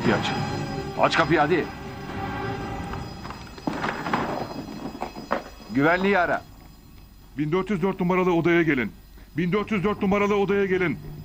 Kapıyı aç. Aç kapıyı hadi. Güvenliği ara. 1404 numaralı odaya gelin. 1404 numaralı odaya gelin.